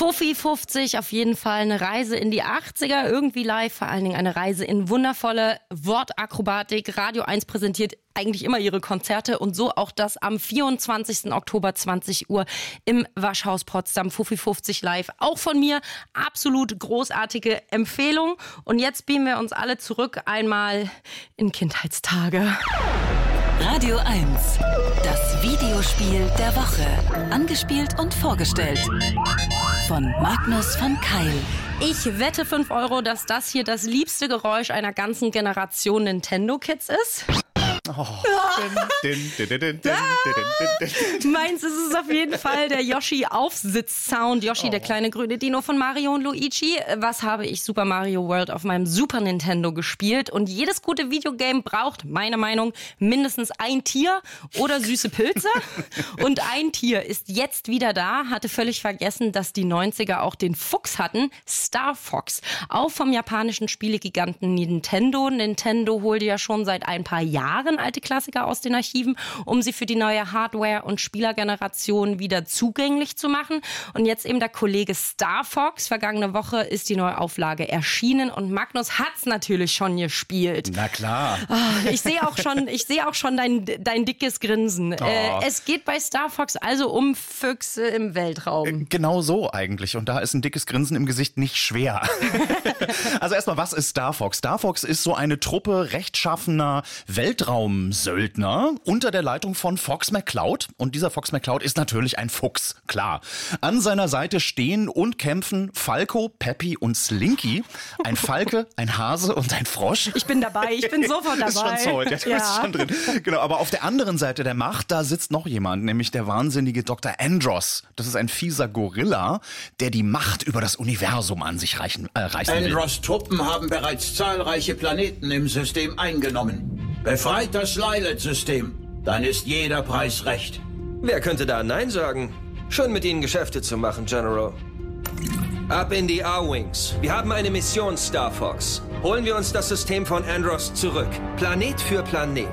Fuffi 50, auf jeden Fall eine Reise in die 80er, irgendwie live, vor allen Dingen eine Reise in wundervolle Wortakrobatik. Radio 1 präsentiert eigentlich immer ihre Konzerte und so auch das am 24. Oktober 20 Uhr im Waschhaus Potsdam. Fuffi 50 live, auch von mir, absolut großartige Empfehlung. Und jetzt beamen wir uns alle zurück einmal in Kindheitstage. Radio 1, das Videospiel der Woche. Angespielt und vorgestellt von Magnus von Keil. Ich wette 5 €, dass das hier das liebste Geräusch einer ganzen Generation Nintendo-Kids ist. Oh. Meins ist es auf jeden Fall der Yoshi-Aufsitz-Sound. Yoshi, der kleine grüne Dino von Mario und Luigi. Was habe ich Super Mario World auf meinem Super Nintendo gespielt? Und jedes gute Videogame braucht, meiner Meinung, mindestens ein Tier oder süße Pilze. Und ein Tier ist jetzt wieder da. Hatte völlig vergessen, dass die 90er auch den Fuchs hatten. Star Fox. Auch vom japanischen Spielegiganten Nintendo. Nintendo holte ja schon seit ein paar Jahren alte Klassiker aus den Archiven, um sie für die neue Hardware- und Spielergeneration wieder zugänglich zu machen. Und jetzt eben der Kollege Star Fox. Vergangene Woche ist die neue Auflage erschienen und Magnus hat's natürlich schon gespielt. Na klar. Oh, ich sehe auch schon dein dickes Grinsen. Oh. Es geht bei Star Fox also um Füchse im Weltraum. Genau so eigentlich. Und da ist ein dickes Grinsen im Gesicht nicht schwer. Also erstmal, was ist Star Fox? Star Fox ist so eine Truppe rechtschaffener Weltraumsöldner unter der Leitung von Fox McCloud. Und dieser Fox McCloud ist natürlich ein Fuchs, klar. An seiner Seite stehen und kämpfen Falco, Peppy und Slinky. Ein Falke, ein Hase und ein Frosch. Ich bin dabei, ich bin sofort dabei. Ist schon sold, ja, du bist schon drin. Genau, aber auf der anderen Seite der Macht, da sitzt noch jemand, nämlich der wahnsinnige Dr. Andross. Das ist ein fieser Gorilla, der die Macht über das Universum an sich reißen will. Andross' Truppen haben bereits zahlreiche Planeten im System eingenommen. Befreit das Lylat-System, dann ist jeder Preis recht. Wer könnte da Nein sagen? Schön mit Ihnen Geschäfte zu machen, General. Ab in die A-Wings. Wir haben eine Mission, Star Fox. Holen wir uns das System von Andross zurück. Planet für Planet.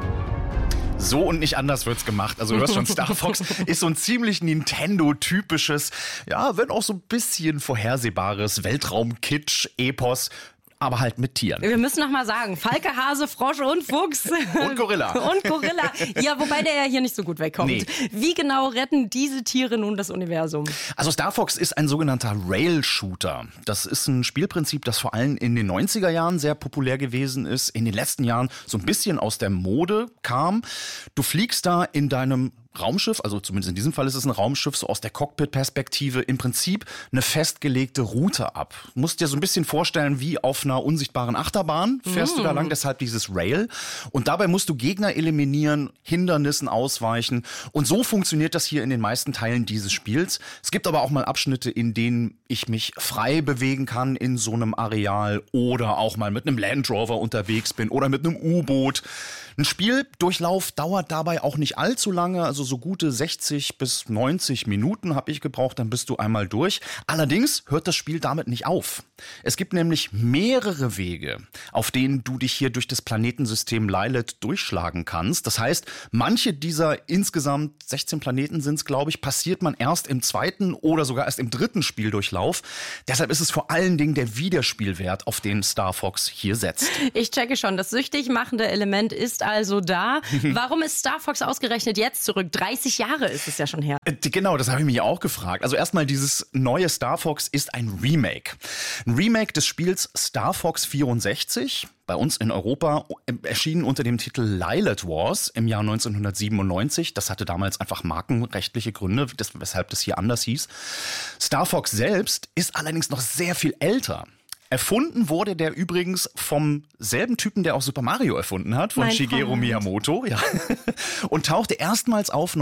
So und nicht anders wird's gemacht. Also du hörst schon, Star Fox ist so ein ziemlich Nintendo-typisches, ja, wenn auch so ein bisschen vorhersehbares Weltraum-Kitsch-Epos, aber halt mit Tieren. Wir müssen noch mal sagen, Falke, Hase, Frosch und Fuchs. Und Gorilla. Und Gorilla. Ja, wobei der ja hier nicht so gut wegkommt. Nee. Wie genau retten diese Tiere nun das Universum? Also Star Fox ist ein sogenannter Rail-Shooter. Das ist ein Spielprinzip, das vor allem in den 90er Jahren sehr populär gewesen ist, in den letzten Jahren so ein bisschen aus der Mode kam. Du fliegst da in deinem Raumschiff, also zumindest in diesem Fall ist es ein Raumschiff, so aus der Cockpit-Perspektive, im Prinzip eine festgelegte Route ab. Du musst dir so ein bisschen vorstellen, wie auf einer unsichtbaren Achterbahn fährst du da lang, deshalb dieses Rail. Und dabei musst du Gegner eliminieren, Hindernissen ausweichen. Und so funktioniert das hier in den meisten Teilen dieses Spiels. Es gibt aber auch mal Abschnitte, in denen ich mich frei bewegen kann in so einem Areal oder auch mal mit einem Land Rover unterwegs bin oder mit einem U-Boot. Ein Spieldurchlauf dauert dabei auch nicht allzu lange, also so gute 60 bis 90 Minuten habe ich gebraucht, dann bist du einmal durch. Allerdings hört das Spiel damit nicht auf. Es gibt nämlich mehrere Wege, auf denen du dich hier durch das Planetensystem Lylat durchschlagen kannst. Das heißt, manche dieser insgesamt 16 Planeten sind es, glaube ich, passiert man erst im zweiten oder sogar erst im dritten Spieldurchlauf. Deshalb ist es vor allen Dingen der Wiederspielwert, auf den Star Fox hier setzt. Ich checke schon, das süchtig machende Element ist also da. Warum ist Star Fox ausgerechnet jetzt zurück? 30 Jahre ist es ja schon her. Genau, das habe ich mich auch gefragt. Also erstmal, dieses neue Star Fox ist ein Remake. Ein Remake des Spiels Star Fox 64, bei uns in Europa erschienen unter dem Titel Lylat Wars im Jahr 1997. Das hatte damals einfach markenrechtliche Gründe, weshalb das hier anders hieß. Star Fox selbst ist allerdings noch sehr viel älter. Erfunden wurde der übrigens vom selben Typen, der auch Super Mario erfunden hat, von Shigeru Miyamoto. Ja. Und tauchte erstmals auf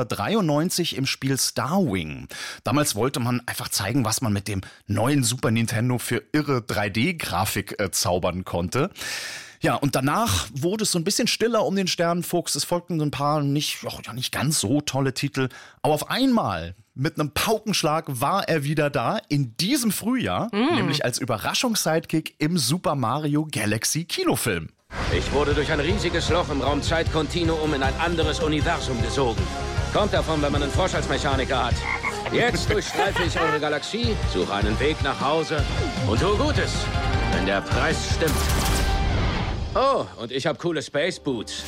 1993 im Spiel Starwing. Damals wollte man einfach zeigen, was man mit dem neuen Super Nintendo für irre 3D-Grafik zaubern konnte. Ja, und danach wurde es so ein bisschen stiller um den Sternenfuchs. Es folgten so ein paar nicht ganz so tolle Titel. Aber auf einmal, mit einem Paukenschlag, war er wieder da in diesem Frühjahr, nämlich als Überraschungssidekick im Super Mario Galaxy Kinofilm. Ich wurde durch ein riesiges Loch im Raum-Zeit-Kontinuum in ein anderes Universum gesogen. Kommt davon, wenn man einen Frosch als Mechaniker hat. Jetzt durchstreife ich eure Galaxie, suche einen Weg nach Hause und tue Gutes, wenn der Preis stimmt. Oh, und ich habe coole Space Boots.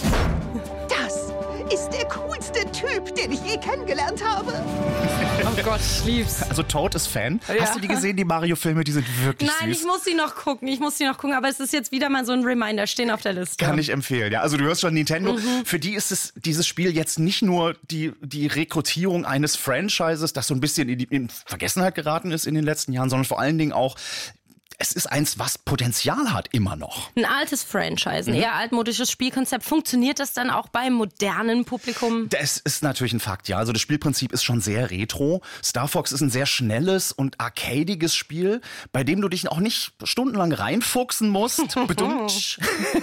Das ist der coolste Typ, den ich je kennengelernt habe. Oh Gott, ich lieb's. Also Toad ist Fan. Ja. Hast du die gesehen, die Mario-Filme? Die sind wirklich Nein, süß. ich muss sie noch gucken, aber es ist jetzt wieder mal so ein Reminder, stehen auf der Liste. Kann ich empfehlen, ja. Also du hörst schon, Nintendo, für die ist es dieses Spiel jetzt nicht nur die Rekrutierung eines Franchises, das so ein bisschen in Vergessenheit geraten ist in den letzten Jahren, sondern vor allen Dingen auch, es ist eins, was Potenzial hat, immer noch. Ein altes Franchise, ein eher altmodisches Spielkonzept. Funktioniert das dann auch beim modernen Publikum? Das ist natürlich ein Fakt, ja. Also das Spielprinzip ist schon sehr retro. Star Fox ist ein sehr schnelles und arcadiges Spiel, bei dem du dich auch nicht stundenlang reinfuchsen musst. Bedummt.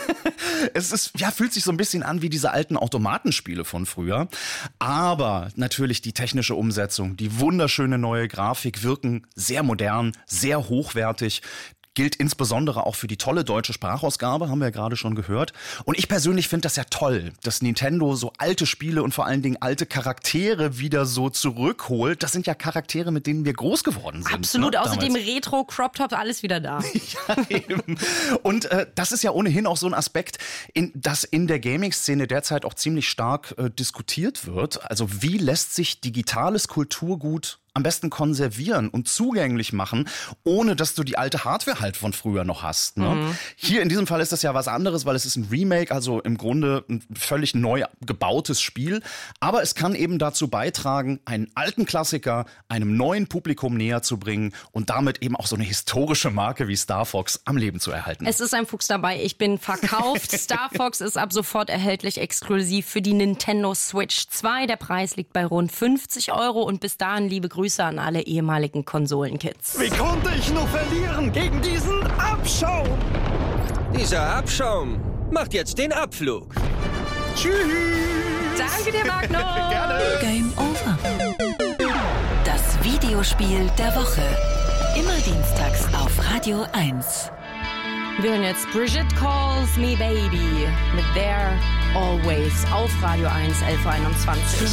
Es ist, ja, fühlt sich so ein bisschen an wie diese alten Automatenspiele von früher. Aber natürlich die technische Umsetzung, die wunderschöne neue Grafik wirken sehr modern, sehr hochwertig. Gilt insbesondere auch für die tolle deutsche Sprachausgabe, haben wir ja gerade schon gehört. Und ich persönlich finde das ja toll, dass Nintendo so alte Spiele und vor allen Dingen alte Charaktere wieder so zurückholt. Das sind ja Charaktere, mit denen wir groß geworden sind. Absolut, ne, außerdem damals. Retro, Crop Top, alles wieder da. Ja, eben. Und das ist ja ohnehin auch so ein Aspekt, das in der Gaming-Szene derzeit auch ziemlich stark diskutiert wird. Also wie lässt sich digitales Kulturgut am besten konservieren und zugänglich machen, ohne dass du die alte Hardware halt von früher noch hast. Ne? Hier in diesem Fall ist das ja was anderes, weil es ist ein Remake, also im Grunde ein völlig neu gebautes Spiel. Aber es kann eben dazu beitragen, einen alten Klassiker einem neuen Publikum näher zu bringen und damit eben auch so eine historische Marke wie Star Fox am Leben zu erhalten. Es ist ein Fuchs dabei, ich bin verkauft. Star Fox ist ab sofort erhältlich exklusiv für die Nintendo Switch 2. Der Preis liegt bei rund 50 € und bis dahin liebe Grüße an alle ehemaligen Konsolenkids. Wie konnte ich nur verlieren gegen diesen Abschaum? Dieser Abschaum macht jetzt den Abflug. Tschüss. Danke dir, Magnus. Gerne. Game over. Das Videospiel der Woche. Immer dienstags auf Radio 1. Wir hören jetzt Brigitte Calls Me Baby mit There Always auf Radio 1, 11:21 Uhr.